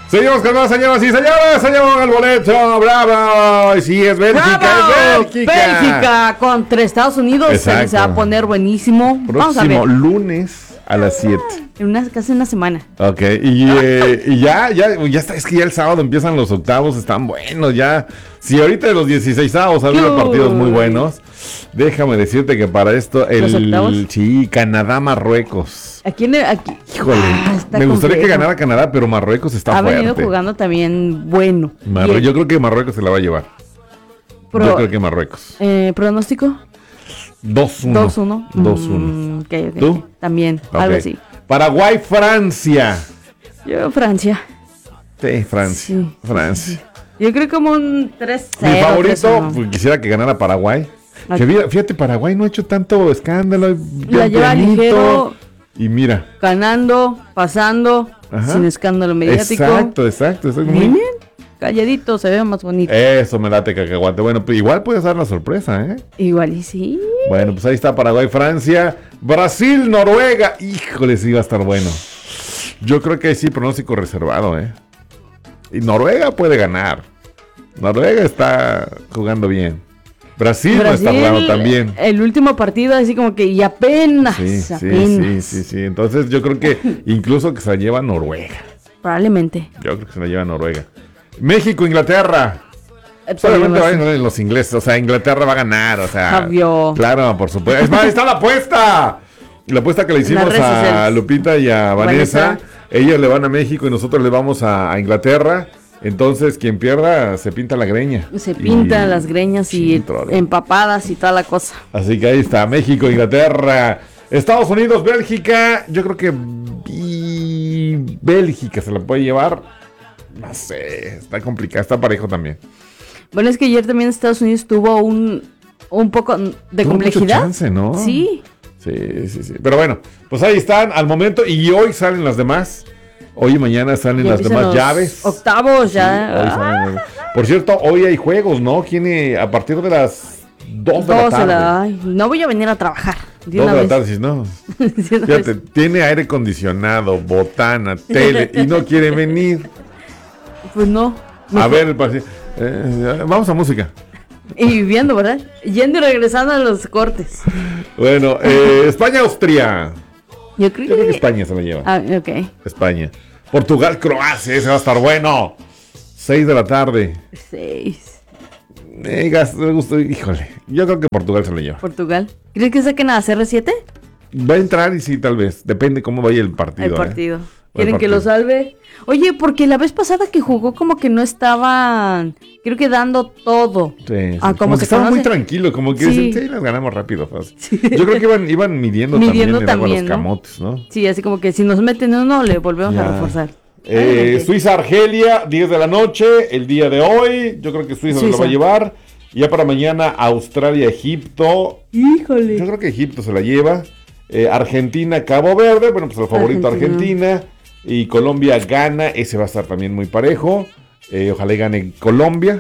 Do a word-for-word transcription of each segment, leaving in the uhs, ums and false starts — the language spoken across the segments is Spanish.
Seguimos con más, señoras y señores. Se llevan el boleto. ¡Bravo! Y sí, es Bélgica. ¡Bravo! Es Bélgica. Bélgica contra Estados Unidos. Exacto. Se va a poner buenísimo. Vamos a Próximo ver. lunes a las siete. En una, casi una semana. Ok, y, eh, y ya, ya, ya está, es que ya el sábado empiezan los octavos, están buenos ya. Si ahorita de los dieciséis avos ha habido Uy. partidos muy buenos, déjame decirte que para esto, ¿Los octavos? el sí, Canadá-Marruecos. Aquí, en el- aquí. Híjole, Ah, está me gustaría que complejo. ganara Canadá, pero Marruecos está Ha fuerte. venido jugando también bueno. Marru- Y- yo creo que Marruecos se la va a llevar. pro- yo creo que Marruecos. eh, ¿Pronóstico? dos uno. dos uno. dos uno. Mm, ok, ok. ¿Tú? También, Ok. algo así. Paraguay-Francia. Yo, Francia. Sí, Francia. Sí. Francia. Yo creo como un tres cero. Mi favorito, tres uno. pues, quisiera que ganara Paraguay. Ok. Que fíjate, fíjate, Paraguay no ha hecho tanto escándalo. La lleva pianito. ligero. Y mira. Ganando, pasando, Ajá. sin escándalo mediático. Exacto, exacto. exacto. Miren, calladito, se ve más bonito. Eso me late, cacahuate. Bueno, pues igual puedes dar la sorpresa, ¿eh? Igual y sí. Bueno, pues ahí está Paraguay, Francia, Brasil, Noruega. Híjole, sí va a estar bueno. Yo creo que ahí sí pronóstico reservado, ¿eh? Y Noruega puede ganar. Noruega está jugando bien. Brasil, va a estar raro también. El último partido, así como que y apenas, Sí, sí, apenas. sí, sí, sí. Entonces yo creo que incluso que se la lleva Noruega. Probablemente. Yo creo que se la lleva Noruega. México, Inglaterra. Eh, Solamente podemos- van los ingleses. O sea, Inglaterra va a ganar. O sea, Obvio. claro, por supuesto. Es más, ahí está la apuesta. La apuesta que le hicimos redes a sociales. Lupita y a Vanessa. Vanessa. Ellos le van a México y nosotros le vamos a, a Inglaterra. Entonces, quien pierda se pinta la greña. Se pintan Y- las greñas y Sí, trole. empapadas y toda la cosa. Así que ahí está, México, Inglaterra, Estados Unidos, Bélgica. Yo creo que y Bélgica se la puede llevar. No sé, está complicado, está parejo también. Bueno, es que ayer también Estados Unidos tuvo un, un poco de Tuvo complejidad. mucho chance, ¿no? Sí. Sí, sí, sí. Pero bueno, pues ahí están al momento y hoy salen las demás. Hoy y mañana salen Ya las empiezan demás los llaves. Octavos Sí, ya. hoy salen las- Por cierto, hoy hay juegos, ¿no? ¿Quién, a partir de las dos de la Dos a tarde? la- ay, no voy a venir a trabajar. De dos una de la vez. tarde, si no. De una Fíjate, vez. tiene aire acondicionado, botana, tele y no quiere venir. Pues no. A ver, el paci- eh, vamos a música. Y viviendo, ¿verdad? Yendo y regresando a los cortes. Bueno, eh, España-Austria. Yo creo Yo creo que que. España se la lleva. Ah, ok. España. Portugal-Croacia, ese va a estar bueno. seis de la tarde. Seis. Eh, gas- me gustó, híjole. Yo creo que Portugal se la lleva. Portugal. ¿Crees que saquen a C R siete? Va a entrar y sí, tal vez. Depende cómo vaya el partido. El ¿eh? partido. O el ¿Quieren que partido. lo salve? Oye, porque la vez pasada que jugó como que no estaban, creo que dando todo. Sí, sí. Ah, como, como que se estaba muy conoce. tranquilo, como que Sí. dicen, sí, las ganamos rápido. Fácil. Yo creo que iban, iban midiendo, Midiendo también el agua a los también, ¿no? camotes, ¿no? Sí, así como que si nos meten uno, le volvemos Ya. a reforzar. Eh, Ay, ok. Suiza-Argelia, diez de la noche, el día de hoy. Yo creo que Suiza, se lo Suiza. va a llevar. Y ya para mañana, Australia-Egipto. Híjole. Yo creo que Egipto se la lleva. Eh, Argentina-Cabo Verde. Bueno, pues el favorito Argentina. Argentina. Y Colombia-Gana. Ese va a estar también muy parejo. Eh, ojalá y gane Colombia.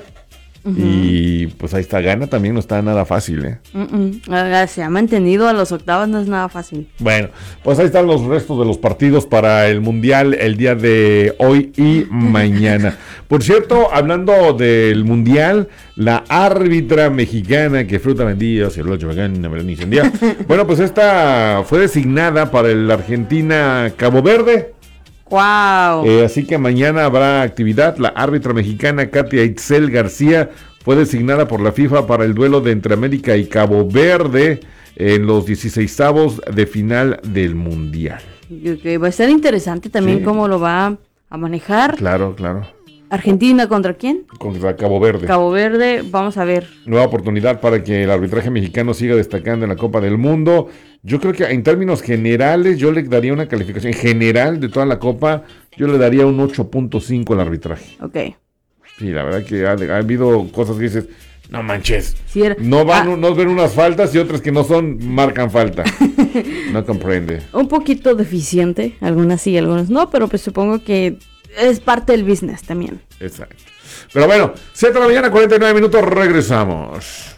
Y pues ahí está, Gana también no está nada fácil, ¿eh? Mm, mm. Ah, se ha mantenido a los octavos, no es nada fácil. Bueno, pues ahí están los restos de los partidos para el Mundial el día de hoy y mañana. Por cierto, hablando del Mundial, la árbitra mexicana que fruta vendía, se lo ha hecho vegana, me lo incendia. Bueno, pues esta fue designada para el Argentina-Cabo Verde. ¡Wow! Eh, así que mañana habrá actividad. La árbitra mexicana Katia Itzel García fue designada por la FIFA para el duelo de entre América y Cabo Verde en los dieciseisavos de final del Mundial. Ok, va a ser interesante también Sí. cómo lo va a manejar. Claro, claro. Argentina contra quién? Contra Cabo Verde. Cabo Verde, vamos a ver. Nueva oportunidad para que el arbitraje mexicano siga destacando en la Copa del Mundo. Yo creo que en términos generales yo le daría una calificación general de toda la Copa. Yo le daría un ocho punto cinco al arbitraje. Ok. Sí, la verdad que ha, ha habido cosas que dices, no manches. Sí era- No van, Ah, no ven unas faltas y otras que no son, marcan falta. No comprende. un poquito deficiente, algunas sí, algunas no, pero pues supongo que es parte del business también. Exacto. Pero bueno, siete de la mañana, cuarenta y nueve minutos, regresamos.